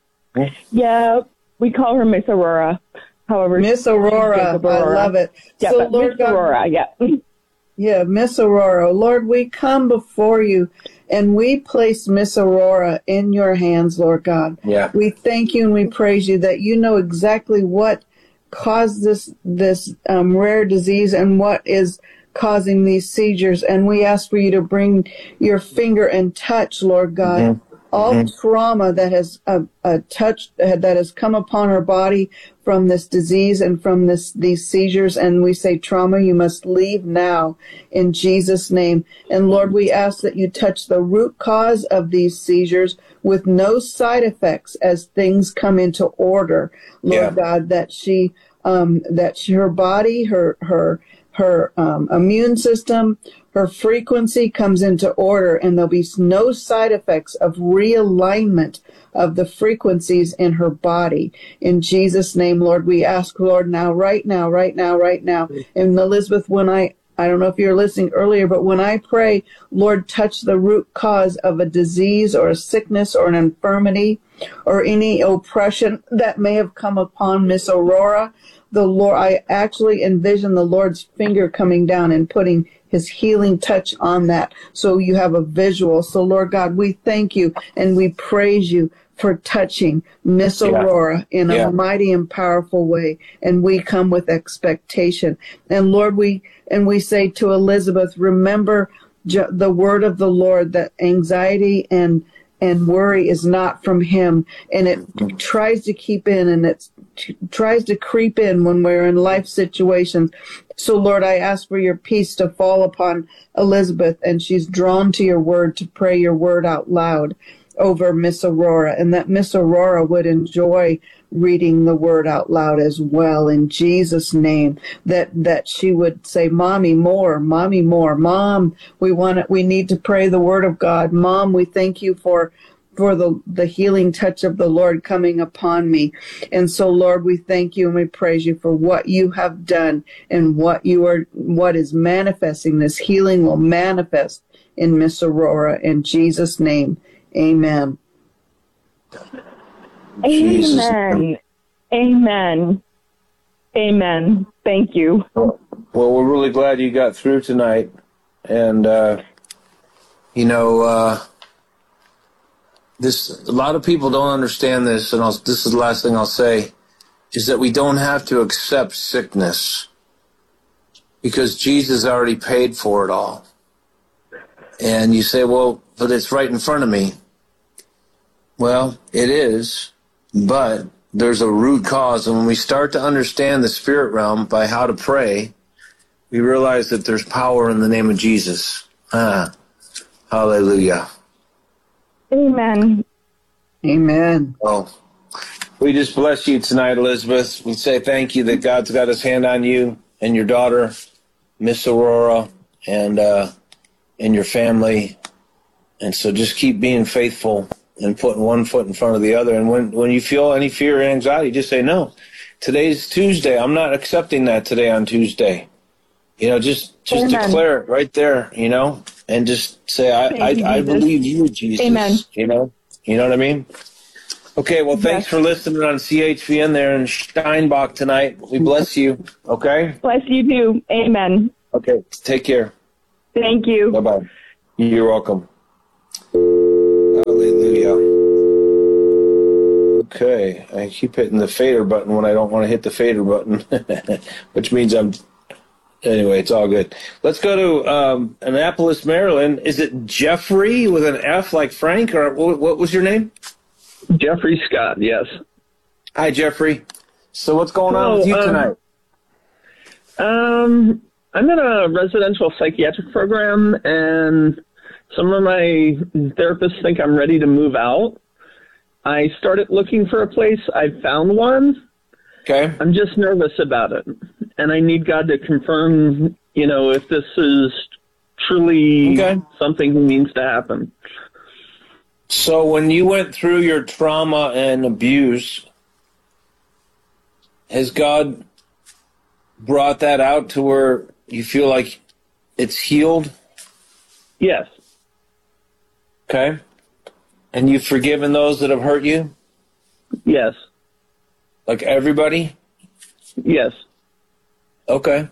Yeah, we call her Miss Aurora. However, Miss Aurora. Aurora. I love it. Yeah, so, but Lord Miss God, Aurora, yeah. Yeah, Miss Aurora. Lord, we come before you and we place Miss Aurora in your hands, Lord God. Yeah. We thank you and we praise you that you know exactly what caused this this um, rare disease and what is causing these seizures. And we ask for you to bring your finger and touch, Lord God, Mm-hmm. all mm-hmm. trauma that has uh, uh, touched, uh, that has come upon her body from this disease and from this these seizures. And we say, trauma, you must leave now in Jesus' name. And Lord, we ask that you touch the root cause of these seizures with no side effects as things come into order, Lord Yeah. God, that she, um, that she, her body, her, her, her um, immune system, her frequency comes into order, and there'll be no side effects of realignment of the frequencies in her body. In Jesus' name, Lord, we ask, Lord, now, right now, right now, right now. And Elizabeth, when I, I don't know if you were listening earlier, but when I pray, Lord, touch the root cause of a disease or a sickness or an infirmity or any oppression that may have come upon Miss Aurora. The Lord, I actually envision the Lord's finger coming down and putting his healing touch on that. So you have a visual. So Lord God, we thank you and we praise you for touching Miss Yeah. Aurora in a Yeah. mighty and powerful way. And we come with expectation. And Lord, we, and we say to Elizabeth, remember ju- the word of the Lord, that anxiety and and worry is not from him, and it tries to keep in, and it tries to creep in when we're in life situations. So, Lord, I ask for your peace to fall upon Elizabeth, and she's drawn to your word to pray your word out loud over Miss Aurora, and that Miss Aurora would enjoy reading the word out loud as well, in Jesus' name, that that she would say, Mommy, more, Mommy, more, Mom, we want it, we need to pray the word of God. Mom, we thank you for for the, the healing touch of the Lord coming upon me. And so, Lord, we thank you and we praise you for what you have done and what you are, what is manifesting. This healing will manifest in Miss Aurora, in Jesus' name. Amen. Jesus. Amen. Amen. Amen. Thank you. Well, we're really glad you got through tonight. And, uh, you know, uh, this, a lot of people don't understand this, and I'll, this is the last thing I'll say, is that we don't have to accept sickness because Jesus already paid for it all. And you say, well, but it's right in front of me. Well, it is, but there's a root cause. And when we start to understand the spirit realm by how to pray, we realize that there's power in the name of Jesus. Ah, hallelujah. Amen. Amen. Well, we just bless you tonight, Elizabeth. We say thank you that God's got his hand on you and your daughter, Miss Aurora, and, uh, and your family. And so just keep being faithful and putting one foot in front of the other. And when, when you feel any fear or anxiety, just say, no, today's Tuesday. I'm not accepting that today on Tuesday. You know, just, just Amen. declare it right there, you know, and just say, I, I, you, I Jesus. believe you, Jesus. Amen. You know, you know what I mean? Okay, well, thanks Yes. for listening on C H V N there in Steinbach tonight. We bless you, okay? Bless you too. Amen. Okay, take care. Thank you. Bye-bye. You're welcome. Hallelujah. Okay, I keep hitting the fader button when I don't want to hit the fader button, which means I'm... Anyway, it's all good. Let's go to um, Annapolis, Maryland. Is it Jeffrey with an F like Frank, or what, what was your name? Jeffrey Scott, yes. Hi, Jeffrey. So what's going on Hello, with you um, tonight? Um, I'm in a residential psychiatric program, and some of my therapists think I'm ready to move out. I started looking for a place. I found one. Okay. I'm just nervous about it, and I need God to confirm, you know, if this is truly okay. something that needs to happen. So when you went through your trauma and abuse, has God brought that out to where you feel like it's healed? Yes. Okay. And you've forgiven those that have hurt you? Yes. Like everybody? Yes. Okay.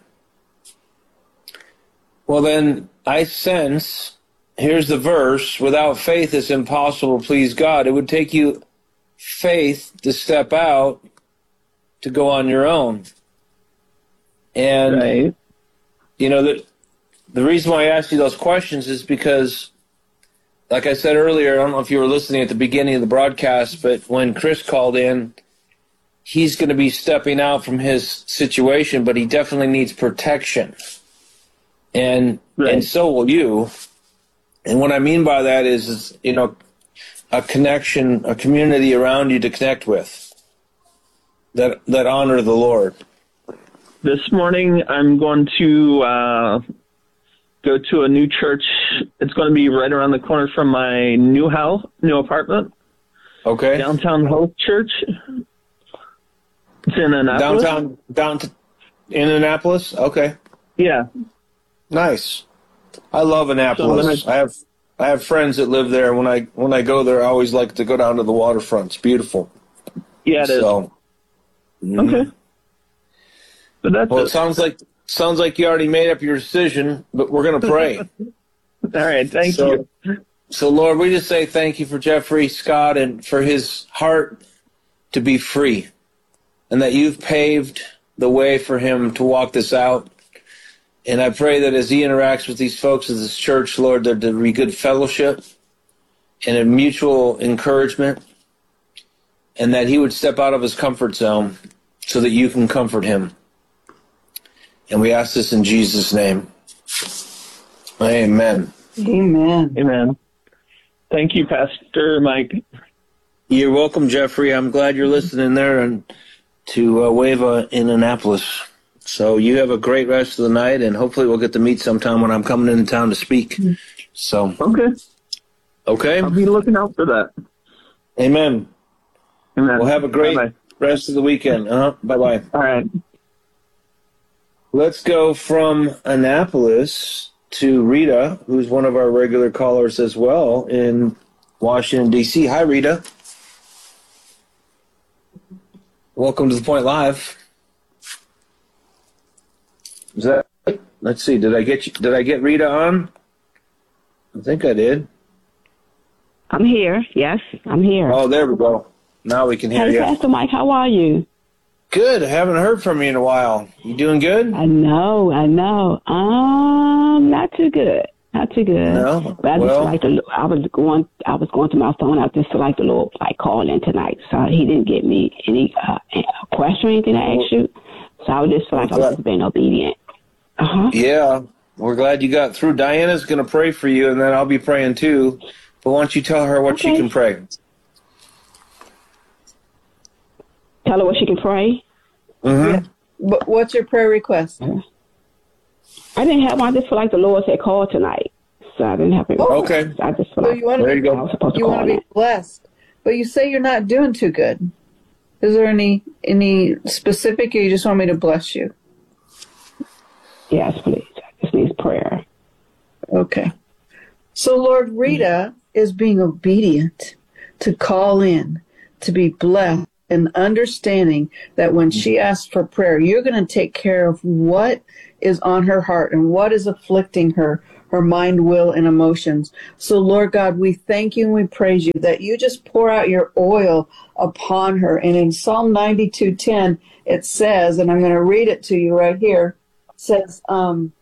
Well, then I sense, here's the verse, without faith it's impossible to please God. It would take you faith to step out to go on your own. And, right. you know, the, the reason why I asked you those questions is because, like I said earlier, I don't know if you were listening at the beginning of the broadcast, but when Chris called in, he's going to be stepping out from his situation, but he definitely needs protection. And right. and so will you. And what I mean by that is, is, you know, a connection, a community around you to connect with that that honor the Lord. This morning I'm going to uh, go to a new church. It's going to be right around the corner from my new house, new apartment. Okay. Downtown Hope Church. It's in Annapolis. Downtown, down to, in Annapolis? Okay. Yeah. Nice. I love Annapolis. So I, I have I have friends that live there. When I when I go there, I always like to go down to the waterfront. It's beautiful. Yeah, it so, is. Mm. Okay. But that's well, it. it sounds like sounds like you already made up your decision, but we're going to pray. All right. Thank so, you. So, Lord, we just say thank you for Jeffrey Scott and for his heart to be free, and that you've paved the way for him to walk this out. And I pray that as he interacts with these folks at this church, Lord, that there be good fellowship and a mutual encouragement, and that he would step out of his comfort zone so that you can comfort him. And we ask this in Jesus' name. Amen. Amen. Amen. Thank you, Pastor Mike. You're welcome, Jeffrey. I'm glad you're listening there and to uh, Wava in Annapolis. So you have a great rest of the night, and hopefully we'll get to meet sometime when I'm coming into town to speak. So okay, okay, I'll be looking out for that. Amen. Amen. Well, have a great Bye-bye. rest of the weekend. Uh-huh. Bye bye. All right. Let's go from Annapolis to Rita, who's one of our regular callers as well in Washington D C. Hi, Rita. Welcome to The Point Live. Is that? Let's see. Did I get you, Did I get Rita on? I think I did. I'm here. Yes, I'm here. Oh, there we go. Now we can hear hey, you. Pastor Mike, how are you? Good. I haven't heard from you in a while. You doing good? I know. I know. Um, not too good. Not too good. No. But I just well, like to. I was going. I was going to my phone. I just feel like the Lord like called in tonight. So He didn't give me any uh, question or anything to ask you. So I would just feel like I was being obedient. Uh-huh. Yeah, we're glad you got through. Diana's going to pray for you, and then I'll be praying too. But why don't you tell her what okay. she can pray? Tell her what she can pray? Mm-hmm. But what's your prayer request? I didn't have one. I just feel like the Lord said call tonight. So I didn't have it. Oh, okay. So I just feel so like you want to, there you go. I was supposed to you call want to be in. blessed. But you say you're not doing too good. Is there any any specific, or you just want me to bless you? Yes, please. I just need prayer. Okay. So, Lord, Rita is being obedient to call in to be blessed and understanding that when she asks for prayer, you're going to take care of what is on her heart and what is afflicting her, her mind, will, and emotions. So, Lord God, we thank you and we praise you that you just pour out your oil upon her. And in Psalm ninety-two ten, it says, and I'm going to read it to you right here, it says, um,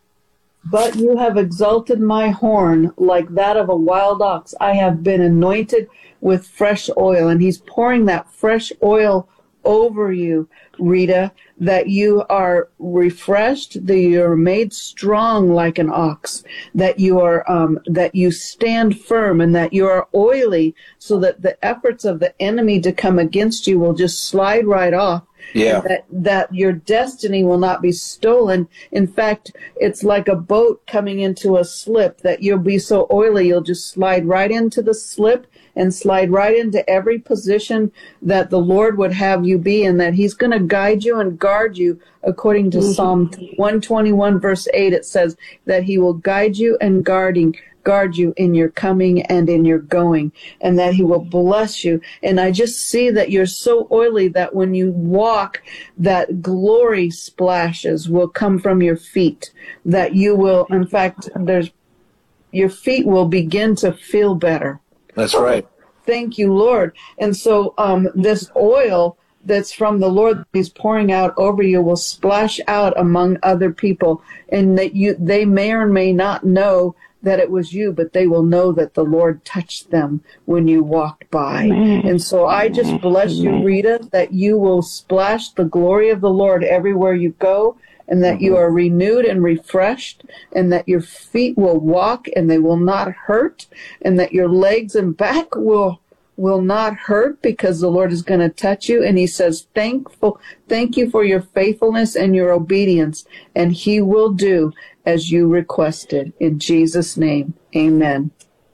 but you have exalted my horn like that of a wild ox. I have been anointed with fresh oil. And he's pouring that fresh oil over you, Rita, that you are refreshed, that you're made strong like an ox, that you are, um, that you stand firm, and that you are oily, so that the efforts of the enemy to come against you will just slide right off. Yeah. And that, that your destiny will not be stolen. In fact, it's like a boat coming into a slip, that you'll be so oily, you'll just slide right into the slip and slide right into every position that the Lord would have you be in, that he's going to guide you and guard you according to mm-hmm. Psalm one twenty-one verse eight. It says that he will guide you and guarding guard you in your coming and in your going, and that he will bless you. And I just see that you're so oily that when you walk, that glory splashes will come from your feet, that you will, in fact, there's your feet will begin to feel better. That's right. Thank you, Lord. And so um, this oil that's from the Lord that he's pouring out over you will splash out among other people, and that you they may or may not know that it was you, but they will know that the Lord touched them when you walked by. Amen. And so I just bless you, Rita, that you will splash the glory of the Lord everywhere you go, and that you are renewed and refreshed, and that your feet will walk and they will not hurt, and that your legs and back will will not hurt, because the Lord is going to touch you. And he says, thankful, thank you for your faithfulness and your obedience, and he will do as you requested. In Jesus' name, amen.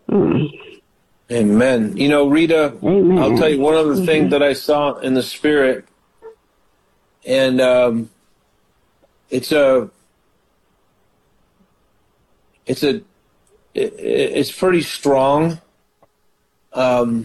Amen. You know, Rita, amen. I'll tell you one other mm-hmm. thing that I saw in the Spirit, and um, it's a, it's a, it, it's pretty strong. Um,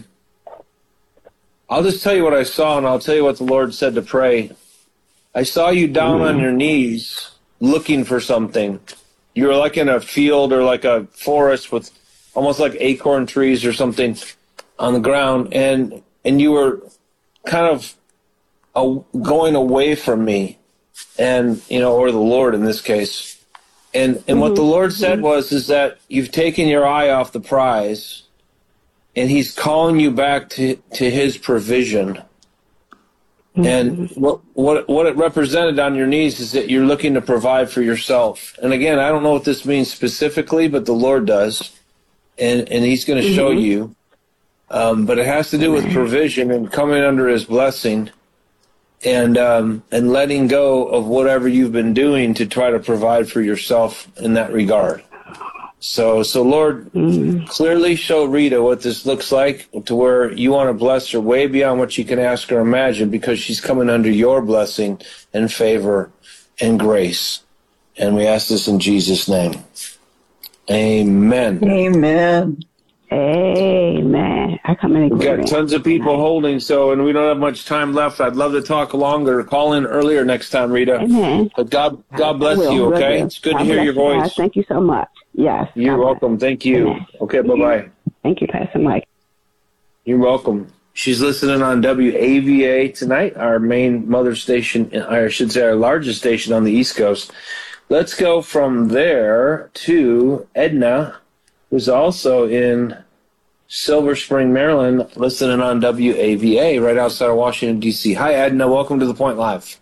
I'll just tell you what I saw, and I'll tell you what the Lord said to pray. I saw you down mm. on your knees looking for something. You were like in a field or like a forest with almost like acorn trees or something on the ground, and and you were kind of a, going away from me, and you know, or the Lord in this case. And and mm-hmm. what the Lord said was is that you've taken your eye off the prize, and he's calling you back to, to his provision. Mm-hmm. And what, what, what it represented on your knees is that you're looking to provide for yourself. And again, I don't know what this means specifically, but the Lord does. And, and he's going to mm-hmm. show you. Um, but it has to do with provision and coming under his blessing, and, um, and letting go of whatever you've been doing to try to provide for yourself in that regard. So, so Lord, mm-hmm. clearly show Rita what this looks like, to where you want to bless her way beyond what she can ask or imagine, because she's coming under your blessing and favor and grace. And we ask this in Jesus' name. Amen. Amen. Amen. I come in agreement. We've got tons of people holding, so, and we don't have much time left. I'd love to talk longer. Call in earlier next time, Rita. Amen. But God, God bless will, you, okay? will. It's good God to hear your voice. You, thank you so much. Yes. You're God welcome. bless. Thank you. Amen. Okay, bye-bye. Thank you, Pastor Mike. You're welcome. She's listening on W A V A tonight, our main mother station, or I should say our largest station on the East Coast. Let's go from there to Edna, who's also in Silver Spring, Maryland, listening on W A V A right outside of Washington, D C. Hi, Edna. Welcome to The Point Live.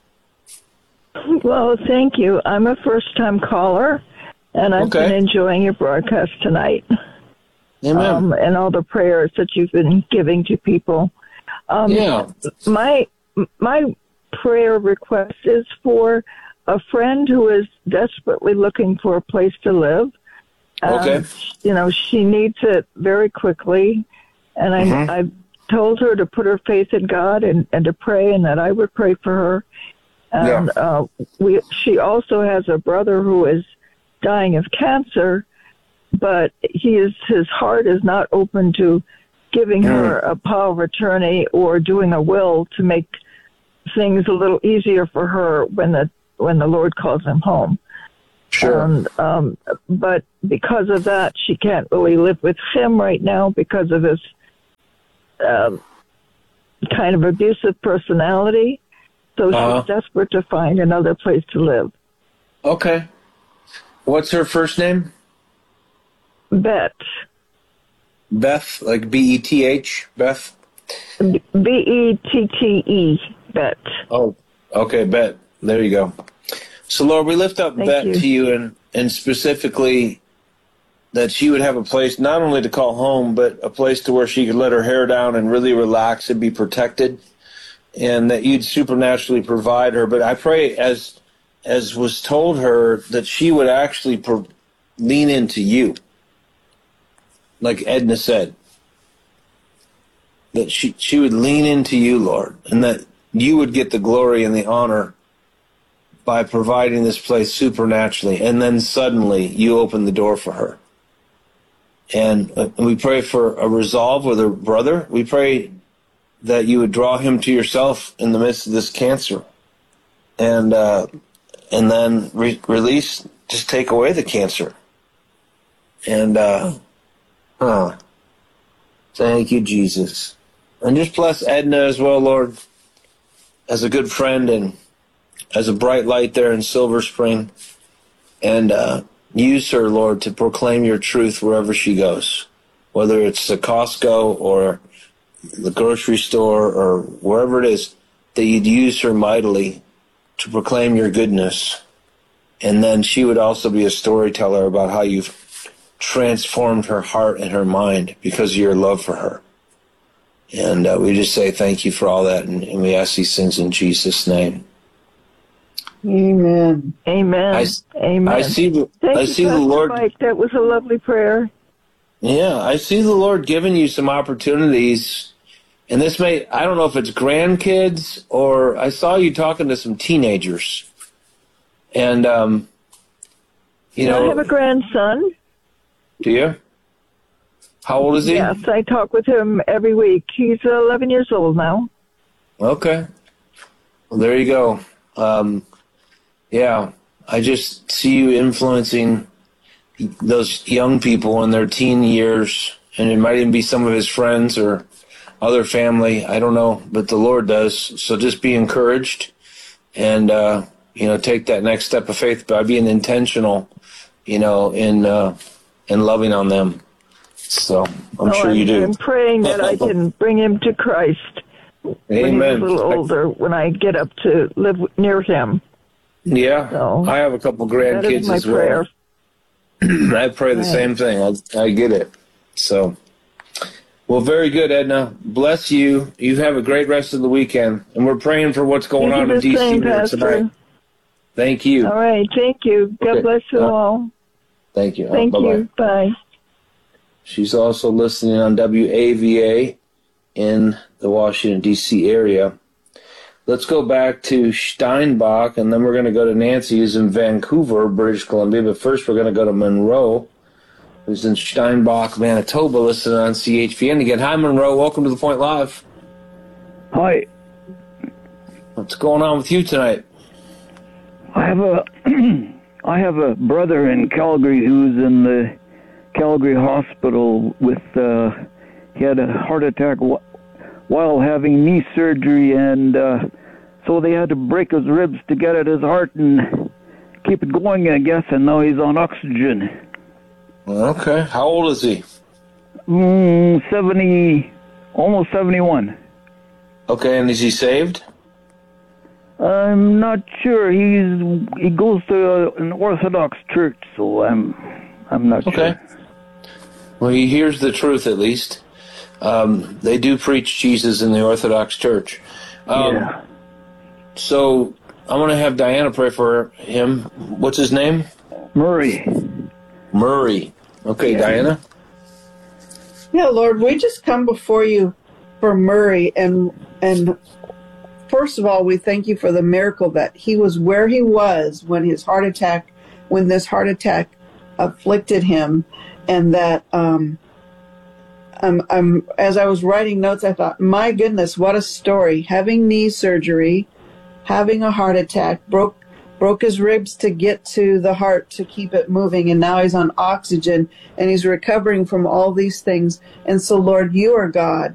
Well, thank you. I'm a first-time caller, and I've okay. been enjoying your broadcast tonight. Amen. Um, and all the prayers that you've been giving to people. Um, yeah. My, my prayer request is for a friend who is desperately looking for a place to live. Okay. Um, you know, she needs it very quickly, and I, mm-hmm. I've told her to put her faith in God and, and to pray, and that I would pray for her. And yeah. uh, we, she also has a brother who is dying of cancer, but he is his heart is not open to giving her a power of attorney or doing a will to make things a little easier for her when the when the Lord calls him home. Sure. And, um, but because of that, she can't really live with him right now because of his um, kind of abusive personality. So Uh-huh. she's desperate to find another place to live. Okay. What's her first name? Bet. Beth, like B E T H, Beth? B E T T E, Bet. Oh, okay, Bet. There you go. So, Lord, we lift up Thank Bet you. to you, and, and specifically that she would have a place not only to call home, but a place to where she could let her hair down and really relax and be protected, and that you'd supernaturally provide her. But I pray, as as was told her, that she would actually pro- lean into you, like Edna said, that she, she would lean into you, Lord, and that you would get the glory and the honor by providing this place supernaturally, and then suddenly you open the door for her. And uh, we pray for a resolve with her brother. We pray that you would draw him to yourself in the midst of this cancer, and uh, and then re- release, just take away the cancer. And uh, oh, thank you, Jesus. And just bless Edna as well, Lord, as a good friend and as a bright light there in Silver Spring. And uh, use her, Lord, to proclaim your truth wherever she goes, whether it's the Costco or the grocery store or wherever it is, that you'd use her mightily to proclaim your goodness. And then she would also be a storyteller about how you've transformed her heart and her mind because of your love for her. And uh, we just say thank you for all that, and, and we ask these things in Jesus' name. Amen. Amen. I, Amen. I see the, Thank I you, see the Pastor Lord. Mike. That was a lovely prayer. Yeah, I see the Lord giving you some opportunities. And this may, I don't know if it's grandkids or I saw you talking to some teenagers. And, um, you know. I have a grandson. Do you? How old is he? Yes, I talk with him every week. He's eleven years old now. Okay. Well, there you go. Um, yeah, I just see you influencing those young people in their teen years, and it might even be some of his friends or other family. I don't know, but the Lord does. So just be encouraged and, uh, you know, take that next step of faith by being intentional, you know, in, uh, in loving on them. So I'm oh, sure I'm, you do. I'm praying that I can bring him to Christ when Amen. he's a little older, when I get up to live near him. Yeah, So, I have a couple that grandkids is my as well. prayer. I pray the Right. same thing. I, I get it. So, well, very good, Edna. Bless you. You have a great rest of the weekend, and we're praying for what's going You on do in the D C same, here Pastor. tonight. Thank you. All right, thank you. God Okay. bless you Uh, all. Thank you. Uh, Thank bye-bye. you. Bye. She's also listening on W A V A in the Washington, D C area. Let's go back to Steinbach, and then we're going to go to Nancy, who's in Vancouver, British Columbia. But first, we're going to go to Monroe, who's in Steinbach, Manitoba, listening on C H P N again. Hi, Monroe. Welcome to The Point Live. Hi. What's going on with you tonight? I have a I have a brother in Calgary who's in the Calgary hospital with uh, he had a heart attack wh- while having knee surgery, and uh, so they had to break his ribs to get at his heart and keep it going, I guess, and now he's on oxygen. Okay. How old is he? Mm, seventy, almost seventy-one. Okay, and is he saved? I'm not sure. He's he goes to an Orthodox church, so I'm I'm not Okay. sure. Well, he hears the truth at least. Um, they do preach Jesus in the Orthodox Church. Um, Yeah. So I'm going to have Diana pray for him. What's his name? Murray. Murray. Okay, Yeah. Diana. Yeah, Lord, we just come before you for Murray, and and first of all, we thank you for the miracle that he was where he was when his heart attack, when this heart attack afflicted him, and that um, Um, um, as I was writing notes, I thought, my goodness, what a story. Having knee surgery, having a heart attack, broke broke his ribs to get to the heart to keep it moving, and now he's on oxygen, and he's recovering from all these things. And so, Lord, you are God.